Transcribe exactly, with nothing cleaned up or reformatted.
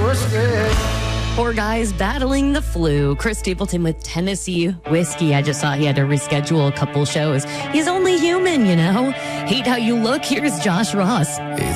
Poor guy's battling the flu. Chris Stapleton with Tennessee Whiskey. I just saw he had to reschedule a couple shows. He's only human, you know. Hate how you look? Here's Josh Ross.